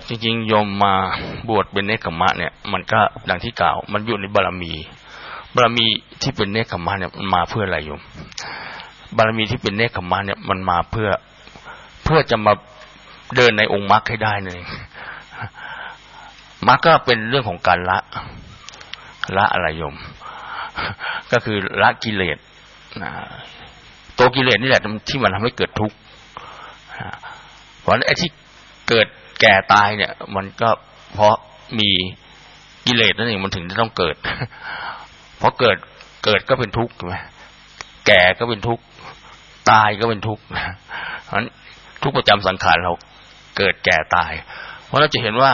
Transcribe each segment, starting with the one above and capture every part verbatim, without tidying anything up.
จริงๆโยมมาบวชเป็นเนกขัมมะเนี่ยมันก็ดังที่กล่าวมันอยู่ในบารมีบารมีที่เป็นเนกขัมมะเนี่ยมันมาเพื่ออะไรโยมบารมีที่เป็นเนกขัมมะเนี่ยมันมาเพื่อเพื่อจะมาเดินในองค์มรรคให้ได้นั่นเองมรรคก็เป็นเรื่องของการละละอะไรโยมก็คือละกิเลสตัวกิเลสนี่แหละที่มันทำให้เกิดทุกข์เพราะไอ้ที่เกิดแก่ตายเนี่ยมันก็เพราะมีกิเลสนั่นเองมันถึงจะต้องเกิดเพราะเกิดเกิดก็เป็นทุกข์ใช่ไหมแก่ก็เป็นทุกข์ตายก็เป็นทุกข์เพราะฉะนั้นทุกข์ประจำสังขารเราเกิดแก่ตายเพราะเราจะเห็นว่า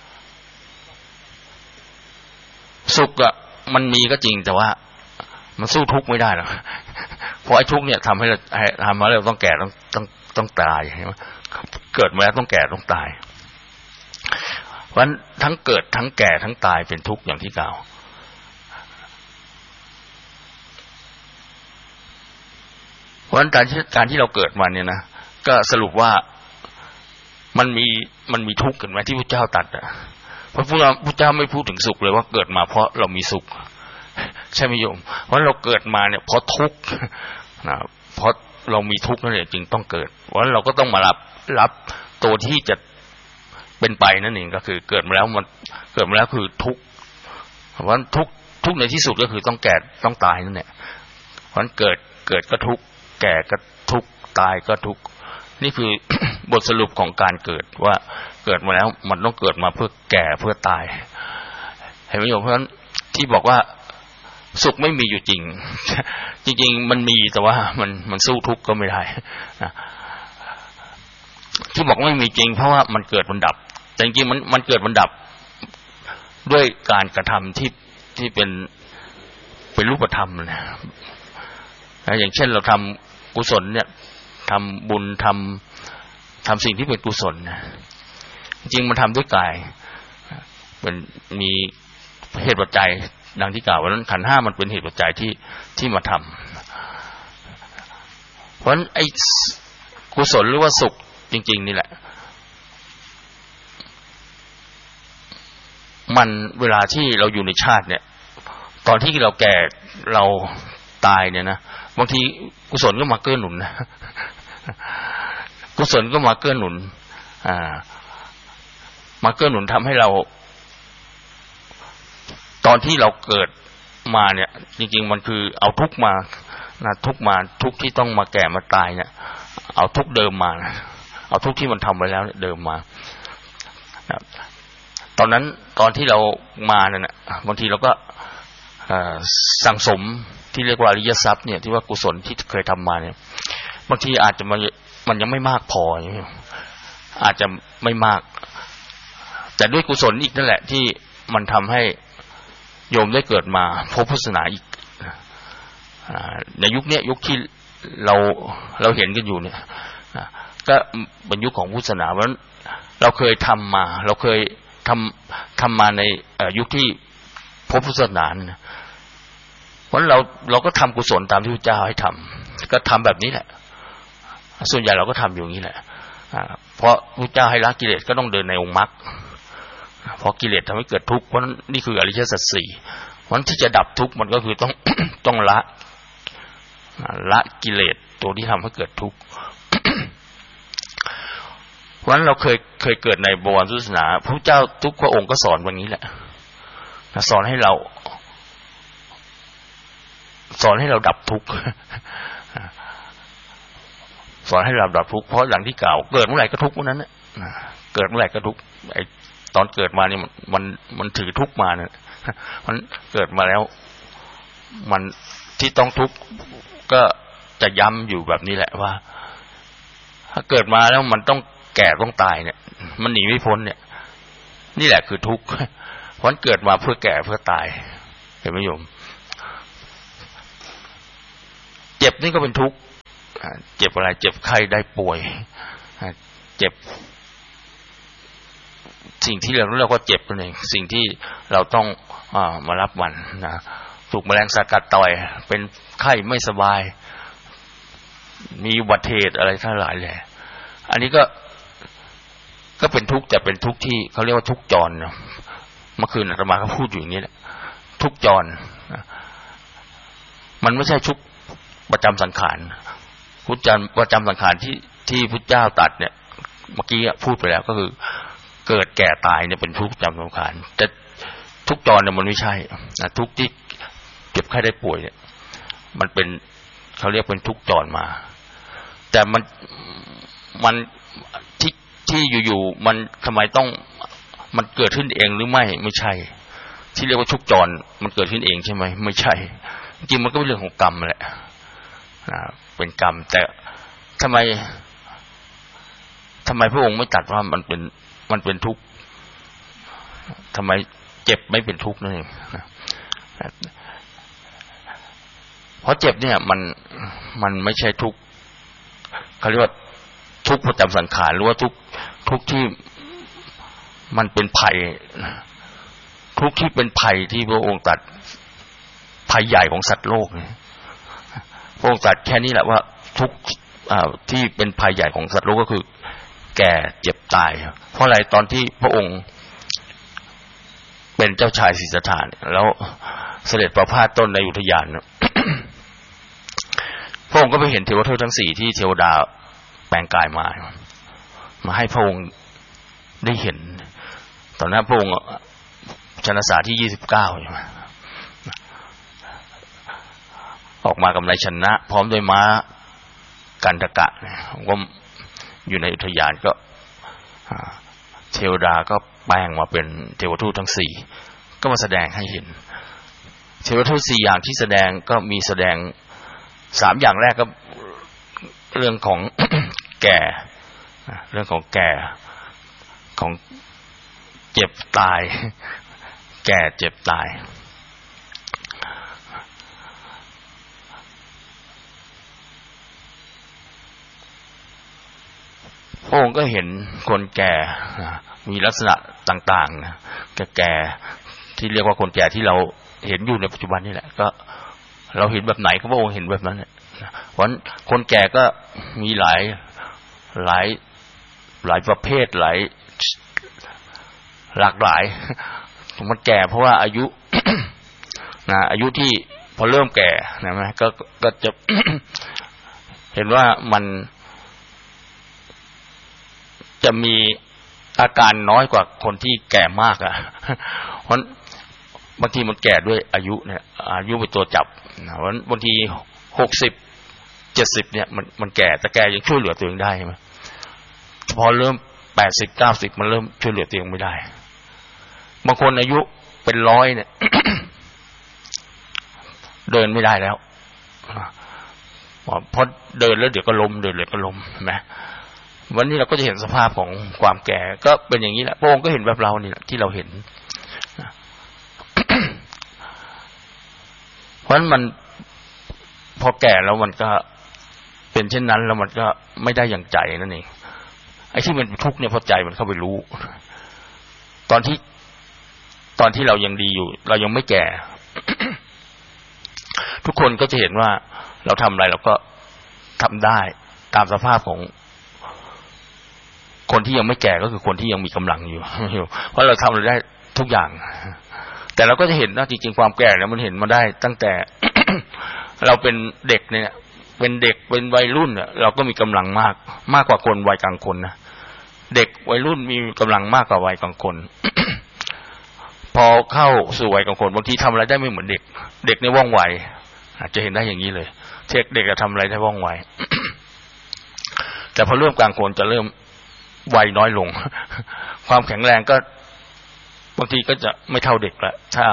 สุขอะมันมีก็จริงแต่ว่ามันสู้ทุกข์ไม่ได้หรอกเพราะไอ้ทุกข์เนี่ยทำให้เราทำให้เราต้องแก่ต้องต้องต้องตายใช่ไหมเกิดมาแล้วต้องแก่ต้องตายเพราะฉะนั้นทั้งเกิดทั้งแก่ทั้งตายเป็นทุกข์อย่างที่กล่าวเพราะฉะนั้นการที่การที่เราเกิดมาเนี่ยนะก็สรุปว่ามันมีมันมีทุกข์กันไหมที่พระเจ้าตรัสอ่ะพระพุทธเจ้าไม่พูดถึงสุขเลยว่าเกิดมาเพราะเรามีสุขใช่ไหมโยมเพราะเราเกิดมาเนี่ยเพราะทุกข์นะเพราะเรามีทุกข์นั่นเองจึงต้องเกิดเพราะฉะนั้นเราก็ต้องมารับรับตัวที่จะเป็นไปนั่นเองก็คือเกิดมาแล้วมันเกิดมาแล้วคือทุกข์เพราะฉะนั้นทุกข์ทุกข์ในที่สุดก็คือต้องแก่ต้องตายนั่นแหละเพราะฉะนั้นเกิดเกิดก็ทุกข์แก่ก็ทุกข์ตายก็ทุกข์นี่คือ บทสรุปของการเกิดว่าเกิดมาแล้วมันต้องเกิดมาเพื่อแก่เพื่อตายเห็นไหมโยมเพราะฉะนั้นที่บอกว่าสุขไม่มีอยู่จริงจริงๆมันมีแต่ว่ามันมันสู้ทุกข์ก็ไม่ได้ที่บอกไม่มีจริงเพราะว่ามันเกิดมันดับแต่จริงๆมันมันเกิดมันดับด้วยการกระทำที่ที่เป็นเป็นรูปธรรมนะอย่างเช่นเราทำกุศลเนี่ยทำบุญทำทำสิ่งที่เป็นกุศลนะจริงมันทำด้วยกายมันมีเหตุปัจจัยดังที่กล่าวว่านั้นขันธ์ห้ามันเป็นเหตุปัจจัยที่ที่มาทำเพราะฉะนั้นไอ้กุศลหรือว่าสุขจริงๆนี่แหละมันเวลาที่เราอยู่ในชาติเนี่ยตอนที่เราแก่เราตายเนี่ยนะบางทีกุศลก็มาเกื้อหนุนนะกุศลก็มาเกื้อหนุนอ่ามาเกื้อหนุนทำให้เราตอนที่เราเกิดมาเนี่ยจริงๆมันคือเอาทุกข์มานะทุกข์มาทุกข์ที่ต้องมาแก่มาตายเนี่ยเอาทุกข์เดิมมานะเอาทุกข์ที่มันทำไว้แล้วเดิมมาตอนนั้นตอนที่เรามาเนี่ยบางทีเราก็สั่งสมที่เรียกว่าอริยทรัพย์เนี่ยที่ว่ากุศลที่เคยทำมาเนี่ยบางทีอาจจะมันมันยังไม่มากพออาจจะไม่มากแต่ด้วยกุศลอีกนั่นแหละที่มันทำให้โยมได้เกิดมาพบพุทธศาสนาอีกในยุคนี้ยุคที่เราเราเห็นกันอยู่เนี่ยก็เป็นยุคของพุทธศาสนาเพราะฉะนั้นเราเคยทำมาเราเคยทำทำมาในยุคที่พบพุทธศาสนาเพราะเราเราก็ทำกุศลตามที่พระเจ้าให้ทำก็ทำแบบนี้แหละส่วนใหญ่เราก็ทำอยู่อย่างนี้แหละเพราะพระเจ้าให้ละกิเลสก็ต้องเดินในองค์มรรคเพราะกิเลสทำให้เกิดทุกข์เพราะนั้นนี่คืออริยสัจสี่เพราะที่จะดับทุกข์มันก็คือต้อง ต้องละละกิเลสตัวที่ทำให้เกิดทุกข์ เพราะฉะนั้นเราเคยเคยเกิดในบวรศาสนาพระเจ้าทุกพระองค์ก็สอนวันนี้แหละสอนให้เราสอนให้เราดับทุกข์สอนให้เราดับทุกข์เพราะอย่างที่กล่าวเกิดเมื่อไหร่ก็ทุกข์เมื่อนั้นนะเกิดเมื่อไหร่ก็ทุกข์ไอ้ตอนเกิดมานี่มันมันมันถือทุกข์มาเนี่ยมันเกิดมาแล้วมันที่ต้องทุกข์ก็จะย้ำอยู่แบบนี้แหละว่าถ้าเกิดมาแล้วมันต้องแก่ต้องตายเนี่ยมันหนีไม่พ้นเนี่ยนี่แหละคือทุกข์เพราะเกิดมาเพื่อแก่เพื่อตายเห็นไหมโยมเจ็บนี่ก็เป็นทุกข์เจ็บอะไรเจ็บไข้ได้ป่วยเจ็บสิ่งที่เราเราก็เจ็บนั่นเองสิ่งที่เราต้องอ่ามารับมันนะถูกแมลงสากัดต่อยเป็นไข้ไม่สบายมีอุบัติเหตุอะไรทั้งหลายแหละอันนี้ก็ก็เป็นทุกข์แต่เป็นทุกข์ที่เขาเรียกว่าทุกข์จรเมื่อคืนอาตมาก็พูดอยู่อย่างนี้แหละทุกข์จรมันไม่ใช่ทุกข์ประจำสังขารพุทธเจ้าประจำสังขารที่ที่พุทธเจ้าตรัสเนี่ยเมื่อกี้พูดไปแล้วก็คือเกิดแก่ตายเนี่ยเป็นทุกข์ประจำสังขารแต่ทุกข์จรเนี่ยมันไม่ใช่ทุกข์ที่เจ็บไข้ได้ป่วยเนี่ยมันเป็นเขาเรียกเป็นทุกข์จรมาแต่มันมันที่ที่อยู่ๆมันทำไมต้องมันเกิดขึ้นเองหรือไม่ไม่ใช่ที่เรียกว่าทุกข์จรมันเกิดขึ้นเองใช่ไหมไม่ใช่จริงมันก็เป็นเรื่องของกรรมแหละเป็นกรรมแต่ทำไมทำไมพระองค์ไม่ตรัสว่ามันเป็นมันเป็นทุกข์ทำไมเจ็บไม่เป็นทุกข์นั่นเองเพราะเจ็บเนี่ยมันมันไม่ใช่ทุกข์เขาเรียกว่าทุกข์ประจำสังขารหรือว่าทุกข์ทุกข์ที่มันเป็นภัยทุกข์ที่เป็นภัยที่พระองค์ตรัสภัยใหญ่ของสัตว์โลกเนี่ยพระองค์ตรัสแค่นี้แหละว่าทุกข์ที่เป็นภัยใหญ่ของสัตว์โลกก็คือแก่เจ็บตายเพราะอะไรตอนที่พระองค์เป็นเจ้าชายสิทธัตถะแล้วเสด็จประพาสต้นในอุทยานพระองค์ก็ไปเห็นเทวทูตทั้งสี่ที่เทวดาแปลงกายมามาให้พระองค์ได้เห็นตอนนั้นพระองค์ชนสาที่ยี่สิบเก้าใช่ไหมออกมากับนายชนะพร้อมด้วยม้ากันทกะก็อยู่ในอุทยานก็เทวดาก็แปลงมาเป็นเทวทูตทั้งสี่ก็มาแสดงให้เห็นเทวทูตสี่อย่างที่แสดงก็มีแสดงสามอย่างแรกก็เรื่องของ แก่เรื่องของแก่ของเจ็บตายแก่เจ็บตายพระองค์ก็เห็นคนแก่มีลักษณะต่างๆนะแก่ที่เรียกว่าคนแก่ที่เราเห็นอยู่ในปัจจุบันนี่แหละก็เราเห็นแบบไหนก็พระองค์เห็นแบบนั้นเพราะคนแก่ก็มีหลายหลายหลายประเภทหลายหลากหลายมันแก่เพราะว่าอายุ นะอายุที่พอเริ่มแก่นะมั้ยก็ก็จะ เห็นว่ามันจะมีอาการน้อยกว่าคนที่แก่มากอ่ะเพราะบางทีมันแก่ด้วยอายุเนี่ยอายุเป็นตัวจับเพราะบางทีหกสิบ เจ็ดสิบเนี่ยมันมันแก่แต่แก่ยังช่วยเหลือตัวเองได้ใช่มั้ยพอเริ่มแปดสิบ เก้าสิบมันเริ่มช่วยเหลือตัวเองไม่ได้บางคนอายุเป็นร้อยเนี่ย เดินไม่ได้แล้วพอเดินแล้วเดี๋ยวก็ล้มเดินเลยก็ล้มเห็นมั้ยวันนี้เราก็จะเห็นสภาพของความแก่ก็เป็นอย่างนี้แหละพระองค์ก็เห็นแบบเรานี่แหละที่เราเห็น เพราะฉะนั้นมันพอแก่แล้วมันก็เป็นเช่นนั้นแล้วมันก็ไม่ได้อย่างใจนั่นเองไอ้ที่มันทุกข์เนี่ยพอใจมันเข้าไปรู้ตอนที่ตอนที่เรายังดีอยู่เรายังไม่แก่ ทุกคนก็จะเห็นว่าเราทำอะไรเราก็ทำได้ตามสภาพของคนที่ยังไม่แก่ก็คือคนที่ยังมีกำลังอยู่เพราะเราทำอะไรได้ทุกอย่างแต่เราก็จะเห็นว่าจริงๆความแก่เนี่ยมันเห็นมาได้ตั้งแต่ เราเป็นเด็กเนี่ยเป็นเด็กเป็นวัยรุ่นเนี่ยเราก็มีกำลังมากมากกว่าคนวัยกลางคนนะเด็กวัยรุ่นมีกำลังมากกว่าวัยกลางคน พอเข้าสู่วัยกลางคนบางทีทำอะไรได้ไม่เหมือนเด็กเด็กในว่องไวอาจจะเห็นได้อย่างนี้เลยเช็คเด็กจะทำอะไรได้ว่องไว แต่พอเริ่มกลางคนจะเริ่มวัยน้อยลง ความแข็งแรงก็บางทีก็จะไม่เท่าเด็กละถ้า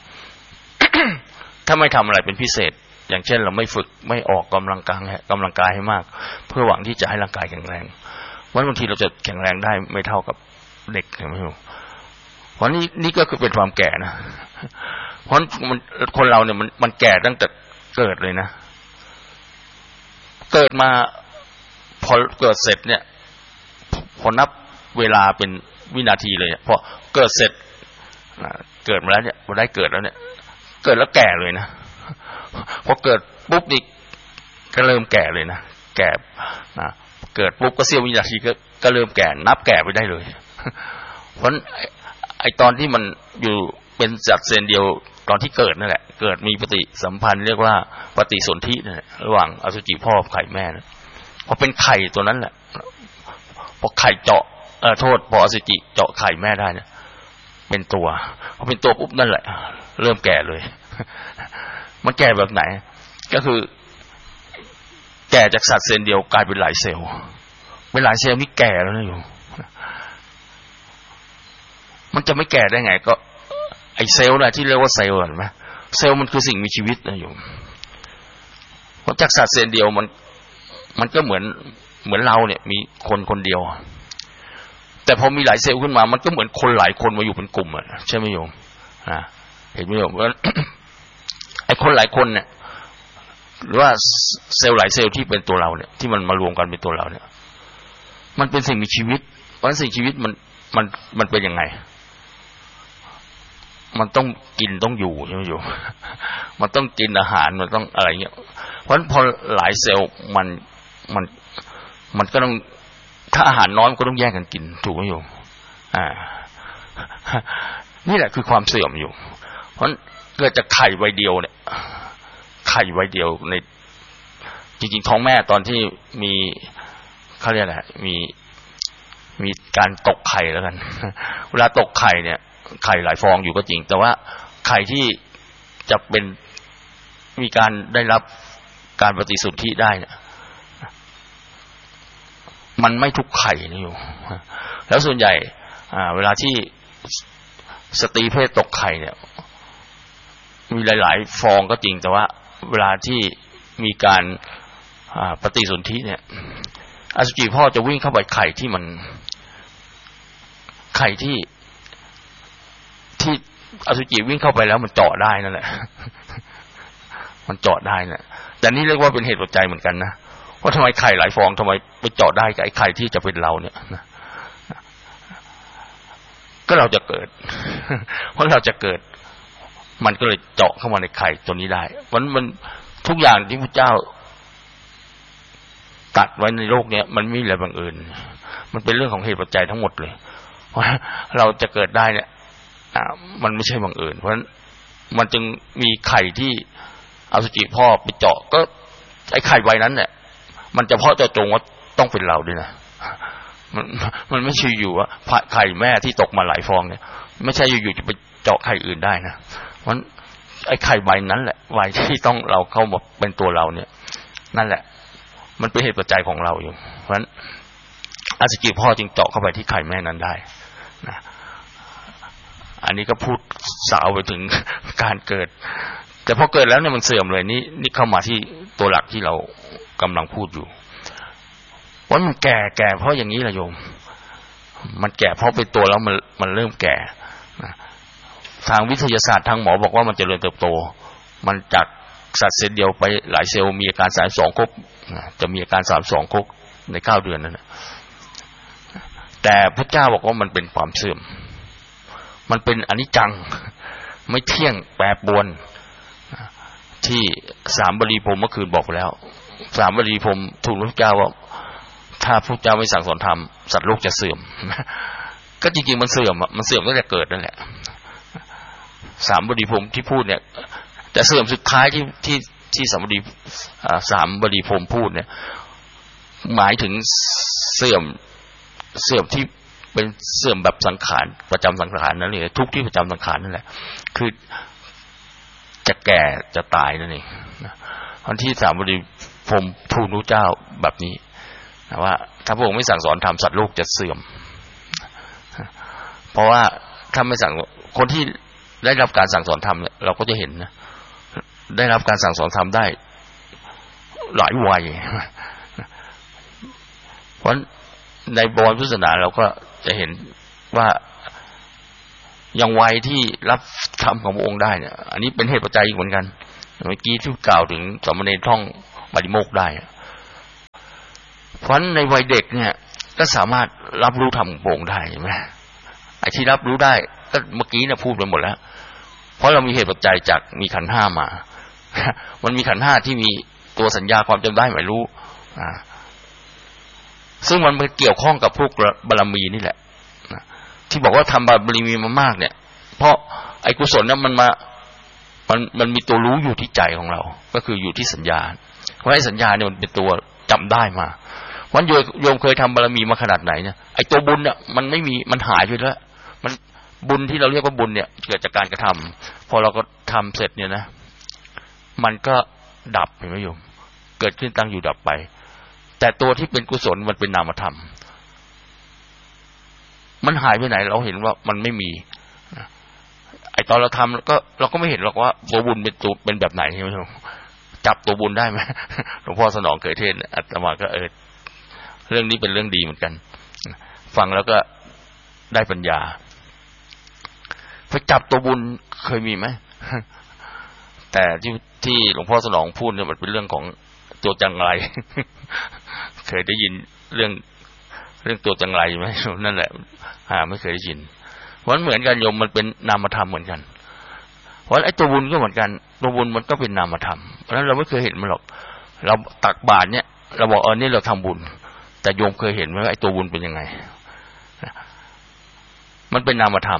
ถ้าไม่ทำอะไรเป็นพิเศษอย่างเช่นเราไม่ฝึกไม่ออกกำลังกายกำลังกายให้มากเพื่อหวังที่จะให้ร่างกายแข็งแรงวันบางทีเราจะแข็งแรงได้ไม่เท่ากับเด็กใช่ไหมครับเพราะนี่นี่ก็คือเป็นความแก่นะเพราะมันคนเราเนี่ยมันมันแก่ตั้งแต่เกิดเลยนะเกิดมาพอเกิดเสร็จเนี่ยพอนับเวลาเป็นวินาทีเลยพอเกิดเสร็จเกิดมาแล้วเนี่ยพอได้เกิดแล้วเนี่ยเกิดแล้วแก่เลยนะพอเกิดปุ๊บนี่ก็เริ่มแก่เลยนะแก่นะเกิดปุ๊บก็เสี้ยววินาทีก็ก็เริ่มแก่นับแก่ไปได้เลยเพราะไอตอนที่มันอยู่เป็นจัดเซนเดียวตอนที่เกิดนั่นแหละเกิดมีปฏิสัมพันธ์เรียกว่าปฏิสนธินั่นแหละระหว่างอสุจิพ่อกับไข่แม่นะพอเป็นไข่ตัวนั้นแหละพอไข่เจาะเออโทษพออสุจิเจาะไข่แม่ได้เนี่ยเป็นตัวพอเป็นตัวปุ๊บนั่นแหละเริ่มแก่เลยมันแก่แบบไหนก็คือแก่จากสัตว์เซลล์เดียวกลายเป็นหลายเซลล์เป็นหลายเซลล์นี่แก่แล้วนะโยมมันจะไม่แก่ได้ไงก็ไอเซลล์น่ะที่เรียกว่าเซลล์เห็นไหมเซลล์มันคือสิ่งมีชีวิตนะโยมเพราะจากสัตว์เซลล์เดียวมันมันก็เหมือนเหมือนเราเนี่ยมีคนคนเดียวแต่พอมีหลายเซลล์ขึ้นมามันก็เหมือนคนหลายคนมาอยู่เป็นกลุ่มอ่ะใช่ไหมโยมอ่าเห็นไหมโยมว่าไอคนหลายคนเนี่ยหรือว่าเซลล์หลายเซลล์ที่เป็นตัวเราเนี่ยที่มันมารวมกันเป็นตัวเราเนี่ยมันเป็นสิ่งมีชีวิตเพราะสิ่งชีวิตมันมันมันเป็นยังไงมันต้องกินต้องอยู่ใช่ไหมโยมมันต้องกินอาหารมันต้องอะไรเงี้ยเพราะฉะนั้นพอหลายเซลล์มันมันมันก็ต้องถ้าอาหารน้อยมันก็ต้องแย่งกันกินถูกไหมโยมอ่านี่แหละคือความเสื่อมอยู่เพราะเกิดจากไข่ใบเดียวเนี่ยไข่ใบเดียวในจริงๆท้องแม่ตอนที่มีเขาเรียกอะไรมีมีการตกไข่แล้วกันเวลาตกไข่เนี่ยไข่หลายฟองอยู่ก็จริงแต่ว่าไข่ที่จะเป็นมีการได้รับการปฏิสนธิได้เนี่ยมันไม่ทุกไข่นี่อยู่แล้วส่วนใหญ่เวลาที่สตรีเพศตกไข่เนี่ยมีหลายๆฟองก็จริงแต่ว่าเวลาที่มีการปฏิสนธิเนี่ยอสุจิพ่อจะวิ่งเข้าไปไข่ที่มันไข่ที่ที่อสุจิวิ่งเข้าไปแล้วมันเจาะได้นั่นแหละมันเจาะได้นะแต่นี่เรียกว่าเป็นเหตุปัจจัยเหมือนกันนะว่าทำไมไข่หลายฟองทำไมไปเจาะได้กับไอ้ไข่ที่จะเป็นเราเนี่ยก็เราจะเกิดเพราะเราจะเกิดมันก็เลยเจาะเข้ามาในไข่ตัวนี้ได้มันมันทุกอย่างที่พระเจ้าตัดไว้ในโลกเนี้ยมันไม่มีอะไรบังเอิญมันเป็นเรื่องของเหตุปัจจัยทั้งหมดเลยว่าเราจะเกิดได้เนี่ยมันไม่ใช่บังเอิญเพราะฉะนั้นมันจึงมีไข่ที่อสุจิพ่อไปเจาะก็ไอ้ไข่ใบนั้นเนี่ยมันจะเพาะเจาะจงว่าต้องเป็นเราด้วยนะมันมันไม่ใช่อยู่ว่าไข่แม่ที่ตกมาหลายฟองเนี่ยไม่ใช่อยู่ๆจะไปเจาะไข่อื่นได้นะเพราะไอ้ไข่ใบนั้นแหละใบที่ต้องเราเข้ามาเป็นตัวเราเนี่ยนั่นแหละมันเป็นเหตุปัจจัยของเราอยู่เพราะฉะนั้นอสุจิพ่อจึงเจาะเข้าไปที่ไข่แม่นั้นได้นะอันนี้ก็พูดสาวไปถึงการเกิดแต่พอเกิดแล้วเนี่ยมันเสื่อมเลยนี่นี่เข้ามาที่ตัวหลักที่เรากำลังพูดอยู่ว่ามันแก่แก่เพราะอย่างนี้แหละโยมมันแก่เพราะเป็นตัวแล้วมันมันเริ่มแก่ทางวิทยาศาสตร์ทางหมอบอกว่ามันเจริญเติบโตมันจากสัตว์เซลล์เดียวไปหลายเซลล์มีอาการสามสิบสองครบจะมีอาการสามสิบสองครบในเก้าเดือนนั่นแหละแต่พระเจ้าบอกว่ามันเป็นความเสื่อมมันเป็นอนิจจังไม่เที่ยงแปรปรวนที่สามบดีพรหมเมื่อคืนบอกแล้วสามบดีพรหมทูลพระเจ้าว่าถ้าพระเจ้าไม่สั่งสอนธรรมสัตว์โลกจะเสื่อมก็จริงๆมันเสื่อมมันเสื่อมตั้งแต่เกิดนั่นแหละสามบดีพรหมที่พูดเนี่ยแต่เสื่อมสุดท้ายที่ที่ที่สามบดีสามบดีพรหมพูดเนี่ยหมายถึงเสื่อมเสื่อมที่เป็นเสื่อมแบบสังขารประจำสังขารนั่นเองทุกที่ประจำสังขารนั่นแหละคือจะแก่จะตายนั่นเองอันที่สามบดีพรหมทูลพระเจ้าแบบนี้ว่าถ้าพระองค์ไม่สั่งสอนธรรมสัตว์โลกจะเสื่อมเพราะว่าถ้าไม่สั่งคนที่ได้รับการสั่งสอนธรรมเนี่ยเราก็จะเห็นนะได้รับการสั่งสอนธรรมได้หลายวัยเพราะในบวรพุทธศาสนาเราก็จะเห็นว่าอย่างวัยที่รับธรรมของพระองค์ได้เนี่ยอันนี้เป็นเหตุปัจจัยอีกเหมือนกันเมื่อกี้ที่กล่าวถึงสามเณรท่องปาฏิโมกข์ได้เพราะในวัยเด็กเนี่ยก็สามารถรับรู้ธรรมของพระองค์ได้ใช่ไหมไอ้ที่รับรู้ได้ก็เมื่อกี้เนี่ยพูดไปหมดแล้วเพราะเรามีเหตุปัจจัยจากมีขันธ์ห้ามามันมีขันธ์ห้าที่มีตัวสัญญาความจำได้หมายรู้ซึ่งมันเกี่ยวข้องกับพวกบารมีนี่แหละที่บอกว่าทำบารมีมามากเนี่ยเพราะไอ้กุศลนั้นมันมามันมันมีตัวรู้อยู่ที่ใจของเราก็คืออยู่ที่สัญญาเพราะไอ้สัญญาเนี่ยมันเป็นตัวจำได้มาวันโยมโยมเคยทำบารมีมาขนาดไหนเนี่ยไอ้ตัวบุญเนี่ยมันไม่มีมันหายไปแล้วมันบุญที่เราเรียกว่าบุญเนี่ยเกิดจากการกระทำพอเราก็ทำเสร็จเนี่ยนะมันก็ดับเห็นไหมโยมเกิดขึ้นตั้งอยู่ดับไปแต่ตัวที่เป็นกุศลมันเป็นนามธรรมมันหายไปไหนเราเห็นว่ามันไม่มีไอตอนเราทำก็เราก็ไม่เห็นหรอกว่าตัวบุญเป็นตัวเป็นแบบไหนใช่ไหมครับจับตัวบุญได้ไหมหลวงพ่อสนองเคยเทศน์อาตมาก็เออเรื่องนี้เป็นเรื่องดีเหมือนกันฟังแล้วก็ได้ปัญญาไปจับตัวบุญเคยมีไหมแต่ที่ที่หลวงพ่อสนองพูดเนี่ยมันเป็นเรื่องของตัวจังไรเคยได้ยินเรื่องเรื่องตัวจังไรไหมนั่นแหละหาไม่เคยได้ยินเพราะเหมือนกันโยมมันเป็นนามธรรมเหมือนกันเพราะไอ้ตัวบุญก็เหมือนกันตัวบุญมันก็เป็นนามธรรมเพราะฉะนั้นเราไม่เคยเห็นมันหรอกเราตักบาตรเนี่ยเราบอกเออนี่เราทำบุญแต่โยมเคยเห็นไหมว่าไอ้ตัวบุญเป็นยังไงมันเป็นนามธรรม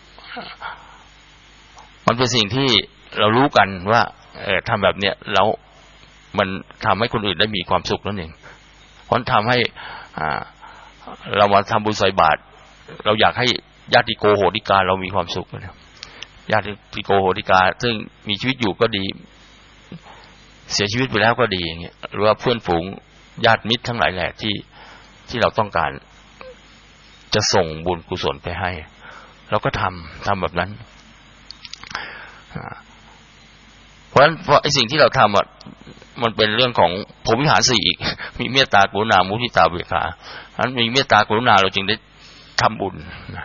มันเป็นสิ่งที่เรารู้กันว่าเออทำแบบเนี้ยแล้วมันทำให้คนอื่นได้มีความสุขนั่นเองเพราะทำให้อ่าเรามาทำบุญใส่บาตรเราอยากให้ญาติโกโหติกาเรามีความสุขนะญาติโกโหติกาซึ่งมีชีวิตอยู่ก็ดีเสียชีวิตไปแล้วก็ดีอย่างเงี้ยหรือว่าเพื่อนฝูงญาติมิตรทั้งหลายแหละที่ที่เราต้องการจะส่งบุญกุศลไปให้เราก็ทำทำแบบนั้นเพราะฉะนั้นเพราะไอ้สิ่งที่เราทำอ่ะมันเป็นเรื่องของพรหมวิหารสี่อีกมีเมตตากรุณามุทิตาอุเบกขาฉะนั้นมีเมตตากรุณาเราจึงได้ทำบุญนะ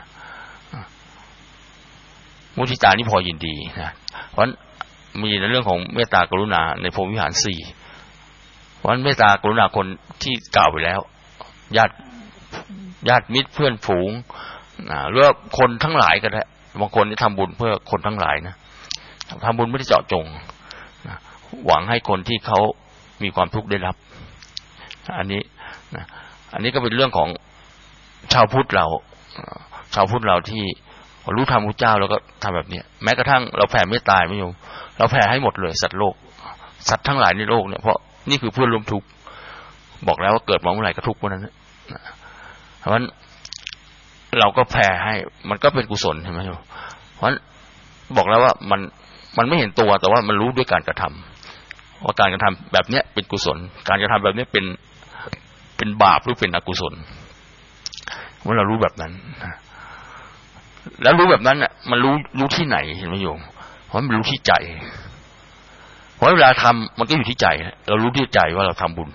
มุทิตานี่พอยินดีนะเพราะฉะนั้นมีในเรื่องของเมตตากรุณาในพรหมวิหารสี่เพราะฉะนั้นเมตตากรุณาคนที่กล่าวไปแล้วญาติญาติมิตรเพื่อนฝูงนะหรือว่าคนทั้งหลายก็ได้บางคนที่ทำบุญเพื่อคนทั้งหลายนะทำบุญไม่ได้เจาะจงนะหวังให้คนที่เขามีความทุกข์ได้รับอันนี้นะอันนี้ก็เป็นเรื่องของชาวพุทธเราชาวพุทธเราที่รู้ธรรมพระเจ้าแล้วก็ทำแบบนี้แม้กระทั่งเราแผ่เมตตาไม่ยอมเราแผ่ให้หมดเลยสัตว์โลกสัตว์ทั้งหลายในโลกเนี่ยเพราะนี่คือเพื่อนร่วมทุกข์บอกแล้วว่าเกิดมาเมื่อไหร่ก็ทุกข์เมื่อนั้นนะเพราะฉะนั้นเราก็แผ่ให้มันก็เป็นกุศลใช่ไหมโยมเพราะฉะนั้นบอกแล้วว่ามันมันไม่เห็นตัวแต่ว่ามันรู้ด้วยการกระทำว่าการกระทำแบบเนี้ยเป็นกุศลการกระทำแบบนี้เป็นเป็นบาปหรือเป็นอกุศลเมื่อเรารู้แบบนั้นแล้วรู้แบบนั้นน่ะมันรู้รู้ที่ไหนเห็นไหมโยมเพราะมันรู้ที่ใจเพราะเวลาทำมันก็อยู่ที่ใจเรารู้ที่ใจว่าเราทำบุญ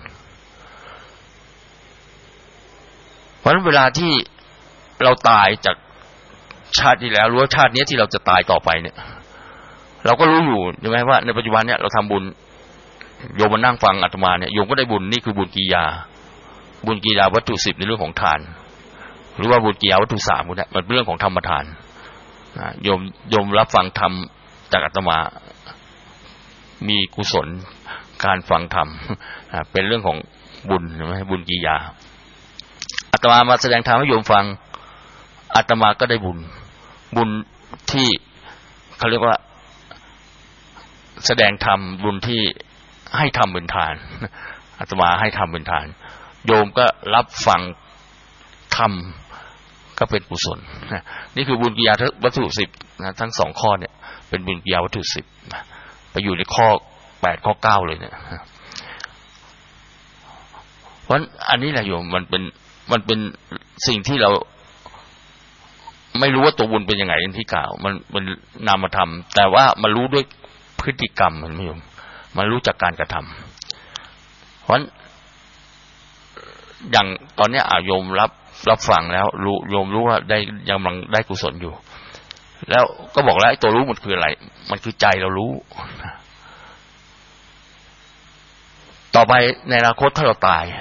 เพราะฉะนั้นเวลาที่เราตายจากชาติที่แล้วรู้ว่าชาตินี้ที่เราจะตายต่อไปเนี่ยเราก็รู้อยู่ใช่ไหมว่าในปัจจุบันเนี่ยเราทำบุญโยมมานั่งฟังอาตมาเนี่ยโยมก็ได้บุญนี่คือบุญกิยาบุญกิยาวัตถุสิบในเรื่องของทานหรือว่าบุญกิยาวัตถุสามเนี่ยมันเป็นเรื่องของธรรมทานโยมโยมรับฟังธรรมจากอาตมามีกุศลการฟังธรรมเป็นเรื่องของบุญใช่ไหมบุญกิยาอาตมามาแสดงธรรมให้โยมฟังอาตมาก็ได้บุญบุญที่เขาเรียกว่าแสดงธรรมบุญที่ให้ทำเป็นทานอาตมาให้ทำเป็นทานโยมก็รับฟังธรรมก็เป็นกุศลนี่คือบุญกิยาวัตถุสิบนะทั้งสองข้อเนี่ยเป็นบุญกิยาวัตถุสิบไปอยู่ในข้อแปดข้อเก้าเลยเนี่ยเพราะอันนี้แหละโยมมันเป็นมันเป็นสิ่งที่เราไม่รู้ว่าตัวบุญเป็นยังไงที่กล่าวมันมันนามธรรมแต่ว่ามันรู้ด้วยพฤติกรรมมันไม่ยอมมันรู้จากการกระทำเพราะอย่างตอนนี้อาโยมรับรับฟังแล้วรู้โยมรู้ว่าได้ยังกำลังได้กุศลอยู่แล้วก็บอกแล้วไอ้ตัวรู้มันคืออะไรมันคือใจเรารู้ต่อไปในอนาคตถ้าเราตาย